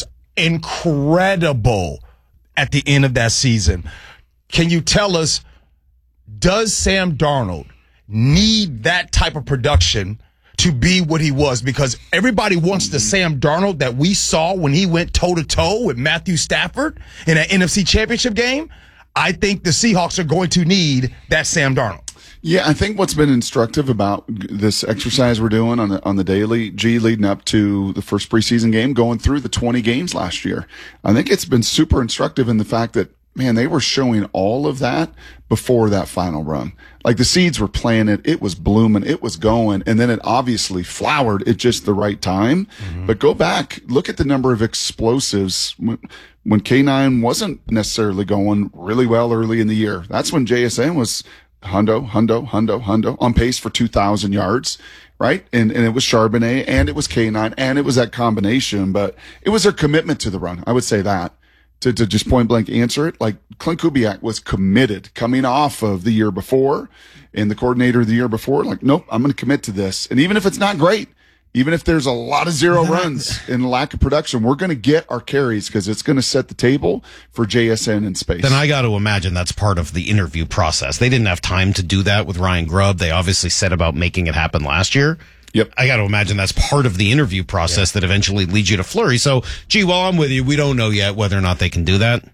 incredible at the end of that season. Can you tell us, does Sam Darnold need that type of production to be what he was? Because everybody wants the Sam Darnold that we saw when he went toe-to-toe with Matthew Stafford in an N F C Championship game. I think the Seahawks are going to need that Sam Darnold. Yeah, I think what's been instructive about this exercise we're doing on the on the daily G leading up to the first preseason game, going through the twenty games last year, I think it's been super instructive in the fact that, man, they were showing all of that before that final run. Like, the seeds were planted, it was blooming, it was going, and then it obviously flowered at just the right time. Mm-hmm. But go back, look at the number of explosives when, when K nine wasn't necessarily going really well early in the year. That's when J S N was hundo, hundo, hundo, hundo, on pace for two thousand yards, right? And and it was Charbonnet, and it was K nine, and it was that combination. But it was their commitment to the run, I would say that. To, to just point blank answer it, like, Clint Kubiak was committed coming off of the year before, and the coordinator the year before, like, nope, I'm going to commit to this. And even if it's not great, even if there's a lot of zero runs and lack of production, we're going to get our carries because it's going to set the table for J S N in space. Then I got to imagine that's part of the interview process. They didn't have time to do that with Ryan Grubb. They obviously set about making it happen last year. Yep. I got to imagine that's part of the interview process yeah. that eventually leads you to Fleury. So, gee, while I'm with you, we don't know yet whether or not they can do that.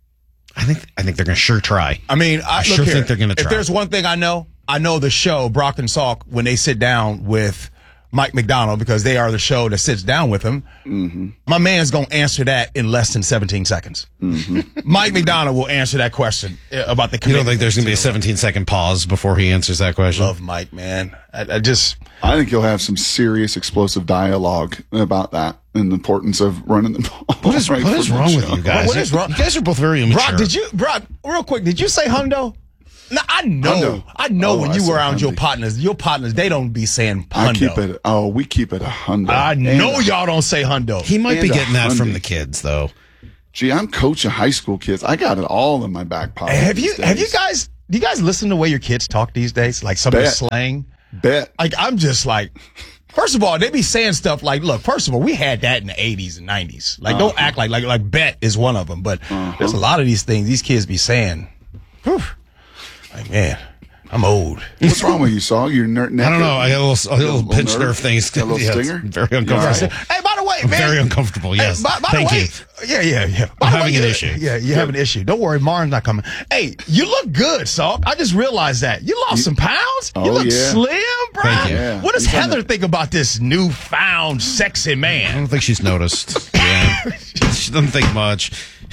I think I think they're going to sure try. I mean, I, I look sure here, think they're going to try. If there's one thing I know, I know the show, Brock and Salk, when they sit down with Mike McDonald, because they are the show that sits down with him, mm-hmm. my man's going to answer that in less than seventeen seconds. Mm-hmm. Mike McDonald will answer that question about the commitment. You don't think there's going to be a seventeen second pause before he answers that question? Love Mike, man. I, I just... I think you'll have some serious explosive dialogue about that and the importance of running the ball. What is, right what is wrong with you guys? What is wrong? You guys are both very immature. Brock, did you, Brock, real quick, did you say hundo? No, I know. Hundo. I know oh, when I you were around hundo. your partners, your partners, they don't be saying hundo. I keep it, oh, we keep it a hundo. I know and y'all don't say hundo. He might and be getting that hundy. from the kids, though. Gee, I'm coaching high school kids. I got it all in my back pocket. Have you, have you guys, do you guys listen to the way your kids talk these days? Like some of the slang? Bet. Like, I'm just like, first of all, they be saying stuff like, look, first of all, we had that in the eighties and nineties. Like, uh-huh. don't act like, like, like bet is one of them. But uh-huh. there's a lot of these things these kids be saying. Whew. Like, man, I'm old. What's wrong with you, Saul? You're ner- I don't know. I got a little, a little, little pinched nerve, nerve thing. A little yeah, stinger? Very uncomfortable. Right. Hey, by the way, man. Very uncomfortable, yes. Hey, by, by Thank the way, you. Yeah, yeah, yeah. By I'm having way, an issue. Yeah, you have an issue. Don't worry, Martin's not coming. Hey, you look good, Salk. I just realized that. You lost you, some pounds. Oh, you look yeah. slim, bro. Thank you. Yeah. What does He's Heather to... think about this newfound sexy man? I don't think she's noticed. Yeah. She doesn't think much.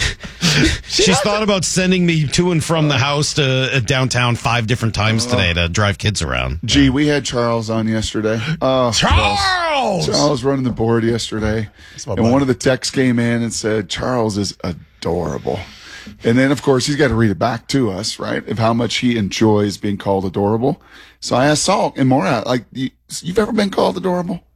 She She's thought about sending me to and from the house to uh, downtown five different times oh. today to drive kids around. Gee, we had Charles on yesterday. Oh, Charles! Charles running the board yesterday. And buddy. One of the texts came in and said, Charles is adorable. And then, of course, he's got to read it back to us, right, of how much he enjoys being called adorable. So I asked Salk and Morat, like, you, you've ever been called adorable?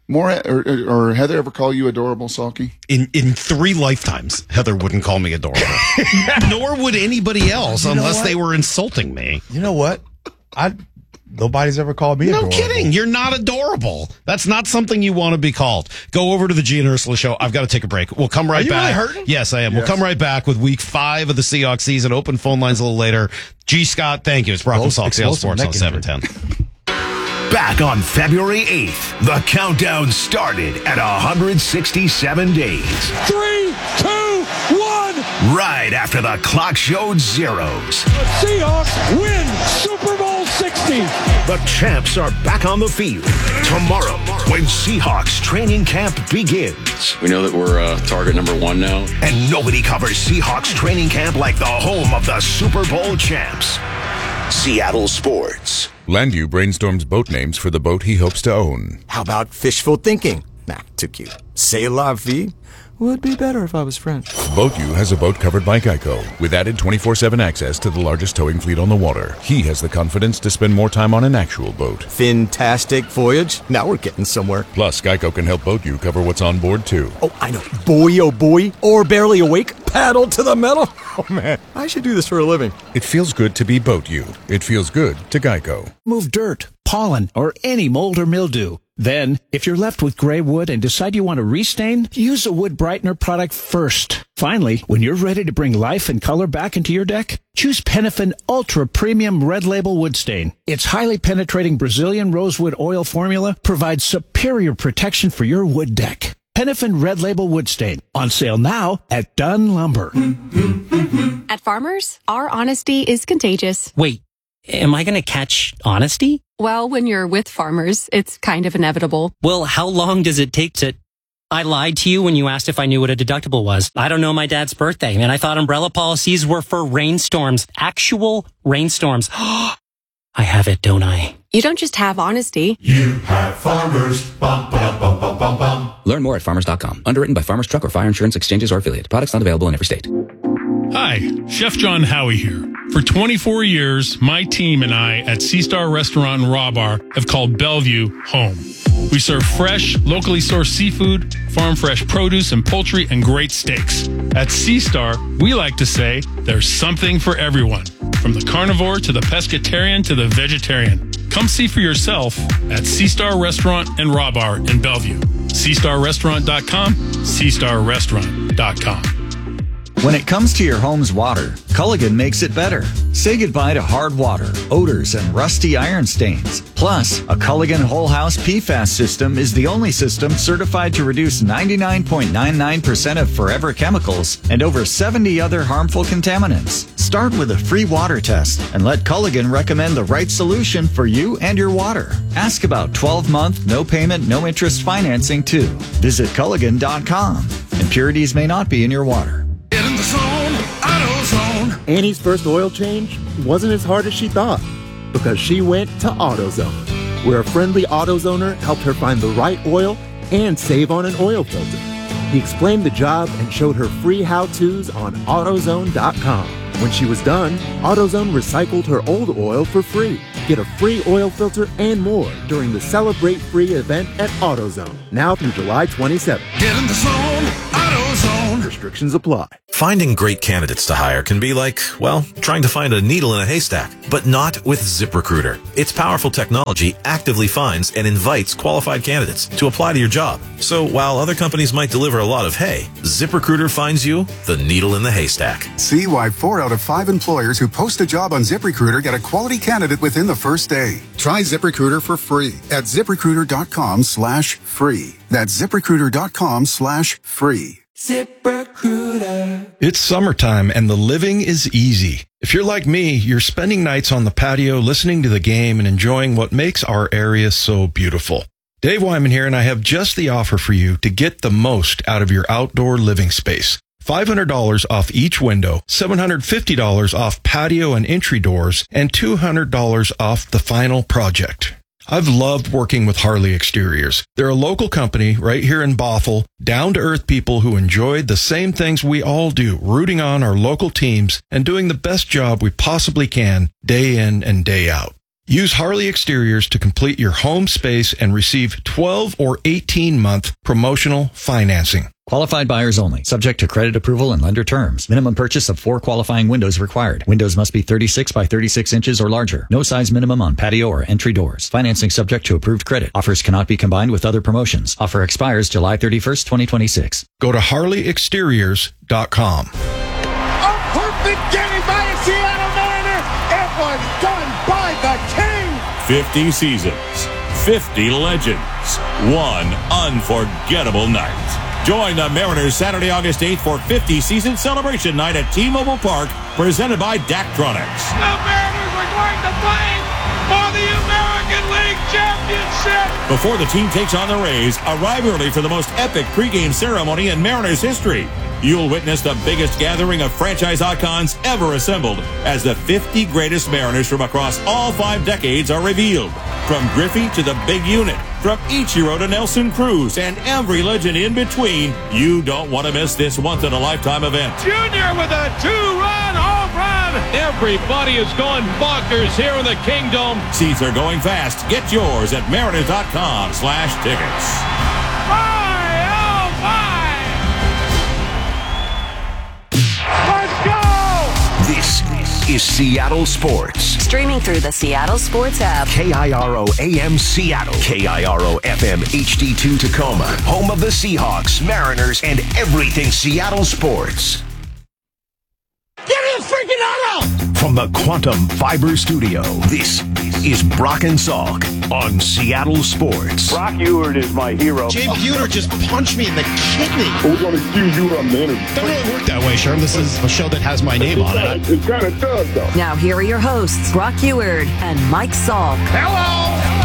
More or, or Heather ever call you adorable, Salky? In in three lifetimes, Heather wouldn't call me adorable. Nor would anybody else, You know unless what? they were insulting me. You know what? I nobody's ever called me No adorable. kidding. You're not adorable. That's not something you want to be called. Go over to the G and Ursula show. I've got to take a break. We'll come right Are you back. really hurting? Yes, I am. Yes. We'll come right back with week five of the Seahawks season. Open phone lines a little later. G. Scott, thank you. It's Brock and Salk, Seattle Sports on seven ten. Back on February eighth, the countdown started at one hundred sixty-seven days. Three, two, one. Right after the clock showed zeros. The Seahawks win Super Bowl sixty. The champs are back on the field tomorrow when Seahawks training camp begins. We know that we're uh, target number one now. And nobody covers Seahawks training camp like the home of the Super Bowl champs. Seattle Sports. Landu brainstorms boat names for the boat he hopes to own. How about fishful thinking? Nah, too cute. C'est la vie. Would be better if I was French. BoatU has a boat covered by Geico with added twenty-four seven access to the largest towing fleet on the water. He has the confidence to spend more time on an actual boat. Fantastic voyage. Now we're getting somewhere. Plus, Geico can help BoatU cover what's on board, too. Oh, I know. Boy, oh boy. Or barely awake. Paddle to the metal. Oh, man. I should do this for a living. It feels good to be BoatU. It feels good to Geico. Move dirt, pollen, or any mold or mildew. Then, if you're left with gray wood and decide you want to restain, use a wood brightener product first. Finally, when you're ready to bring life and color back into your deck, choose Penifin Ultra Premium Red Label Wood Stain. Its highly penetrating Brazilian rosewood oil formula provides superior protection for your wood deck. Penifin Red Label Wood Stain. On sale now at Dunn Lumber. At Farmers, our honesty is contagious. Wait, am I going to catch honesty? Well, when you're with Farmers, it's kind of inevitable. Well, how long does it take to... I lied to you when you asked if I knew what a deductible was. I don't know my dad's birthday, and I thought umbrella policies were for rainstorms. Actual rainstorms. I have it, don't I? You don't just have honesty. You have Farmers. Bum, bum, bum, bum, bum, bum. Learn more at farmers dot com. Underwritten by Farmers Truck or Fire Insurance Exchanges or Affiliate. Products not available in every state. Hi, Chef John Howie here. For twenty-four years, my team and I at Sea Star Restaurant and Raw Bar have called Bellevue home. We serve fresh, locally sourced seafood, farm fresh produce and poultry, and great steaks. At Sea Star, we like to say there's something for everyone, from the carnivore to the pescatarian to the vegetarian. Come see for yourself at Sea Star Restaurant and Raw Bar in Bellevue. sea star restaurant dot com, sea star restaurant dot com. When it comes to your home's water, Culligan makes it better. Say goodbye to hard water, odors, and rusty iron stains. Plus, a Culligan Whole House P FAS system is the only system certified to reduce ninety-nine point nine nine percent of forever chemicals and over seventy other harmful contaminants. Start with a free water test and let Culligan recommend the right solution for you and your water. Ask about twelve-month, no-payment, no-interest financing, too. Visit Culligan dot com. Impurities may not be in your water. Get in the zone, AutoZone. Annie's first oil change wasn't as hard as she thought because she went to AutoZone, where a friendly AutoZoner helped her find the right oil and save on an oil filter. He explained the job and showed her free how-tos on AutoZone dot com. When she was done, AutoZone recycled her old oil for free. Get a free oil filter and more during the Celebrate Free event at AutoZone, now through July twenty-seventh. Get in the zone, AutoZone. Restrictions apply. Finding great candidates to hire can be like, well, trying to find a needle in a haystack, but not with ZipRecruiter. Its powerful technology actively finds and invites qualified candidates to apply to your job. So while other companies might deliver a lot of hay, ZipRecruiter finds you the needle in the haystack. See why four out of five employers who post a job on ZipRecruiter get a quality candidate within the first day. Try ZipRecruiter for free at ZipRecruiter dot com slash free. That's ZipRecruiter dot com slash free. ZipRecruiter. It's summertime and the living is easy. If you're like me, you're spending nights on the patio listening to the game and enjoying what makes our area so beautiful. Dave Wyman here, and I have just the offer for you to get the most out of your outdoor living space. five hundred dollars off each window, seven hundred fifty dollars off patio and entry doors, and two hundred dollars off the final project. I've loved working with Harley Exteriors. They're a local company right here in Bothell, down-to-earth people who enjoy the same things we all do, rooting on our local teams and doing the best job we possibly can day in and day out. Use Harley Exteriors to complete your home space and receive twelve or eighteen month promotional financing. Qualified buyers only. Subject to credit approval and lender terms. Minimum purchase of four qualifying windows required. Windows must be thirty-six by thirty-six inches or larger. No size minimum on patio or entry doors. Financing subject to approved credit. Offers cannot be combined with other promotions. Offer expires July thirty-first, twenty twenty-six. Go to harley exteriors dot com. A perfect game by a Seattle Mariner. It was done by the King. fifty seasons, fifty legends, one unforgettable night. Join the Mariners Saturday, August eighth for fifty season celebration night at T-Mobile Park, presented by Daktronics. The Mariners are going to play for the American League Championship. Before the team takes on the Rays, arrive early for the most epic pregame ceremony in Mariners history. You'll witness the biggest gathering of franchise icons ever assembled as the fifty greatest Mariners from across all five decades are revealed. From Griffey to the big unit, from Ichiro to Nelson Cruz, and every legend in between, you don't want to miss this once-in-a-lifetime event. Junior with a two-run home run. Everybody is going bonkers here in the Kingdom. Seats are going fast. Get yours at mariners.com slash tickets. My, oh my! Let's go! This is Seattle Sports. Streaming through the Seattle Sports app. K I R O A M Seattle. K I R O F M H D two Tacoma. Home of the Seahawks, Mariners, and everything Seattle sports. Get in the freaking auto! From the Quantum Fiber Studio, this is Brock and Salk on Seattle Sports. Brock Ewert is my hero. Jay Buhner just punched me in the kidney. We're going to accuse you on the interview. Doesn't really work that way, Sherm. This is a show that has my name on it. It kind of does, though. Now here are your hosts, Brock Ewert and Mike Salk. Hello!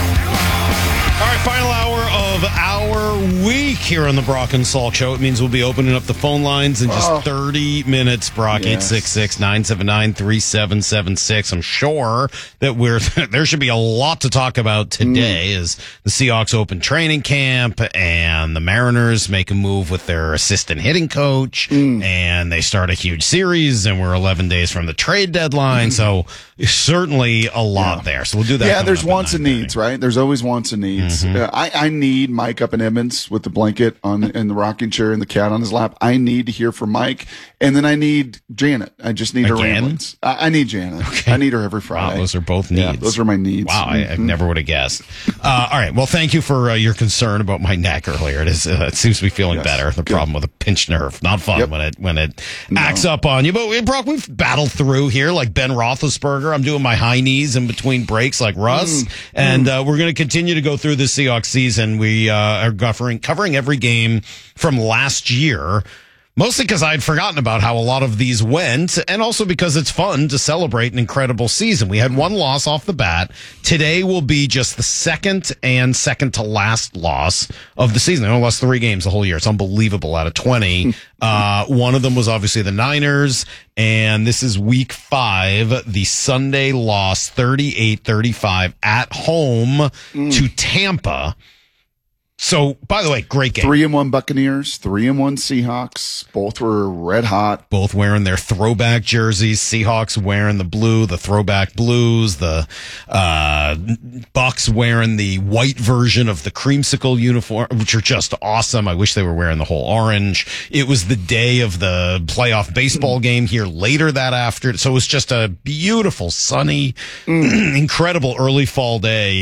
All right, final hour of our week here on the Brock and Salk Show. It means we'll be opening up the phone lines in just oh. thirty minutes. Brock, yes. eight six six, nine seven nine, three seven seven six. I'm sure that we're there should be a lot to talk about today mm. as the Seahawks open training camp and the Mariners make a move with their assistant hitting coach mm. and they start a huge series and we're eleven days from the trade deadline. Mm. So certainly a lot yeah. there. So we'll do that. Yeah, there's wants and needs, right? There's always wants and needs. Mm-hmm. Uh, I, I need Mike up in Emmons with the blanket on in the rocking chair and the cat on his lap. I need to hear from Mike, and then I need Janet. I just need Again? her ramblings. I, I need Janet. Okay. I need her every Friday. Wow, those are both needs. Yeah, those are my needs. Wow, I, I mm-hmm. never would have guessed. Uh, all right, well, thank you for uh, your concern about my neck earlier. It is. Uh, it seems to be feeling yes. better. The Good. problem with a pinched nerve, not fun yep. when it when it no. acts up on you. But Brock, we've battled through here like Ben Roethlisberger. I'm doing my high knees in between breaks like Russ, mm. and uh, we're going to continue to go through the Seahawks season. We uh, are covering, covering every game from last year, mostly because I had forgotten about how a lot of these went, and also because it's fun to celebrate an incredible season. We had one loss off the bat. Today will be just the second and second to last loss of the season. They only lost three games the whole year. It's unbelievable out of twenty. uh, one of them was obviously the Niners, and this is week five, the Sunday loss, thirty-eight thirty-five at home mm. to Tampa. So, by the way, great game. Three and one Buccaneers, three and one Seahawks. Both were red hot. Both wearing their throwback jerseys. Seahawks wearing the blue, the throwback blues. The uh, Bucks wearing the white version of the creamsicle uniform, which are just awesome. I wish they were wearing the whole orange. It was the day of the playoff baseball game here later that after. So it was just a beautiful, sunny, mm. incredible early fall day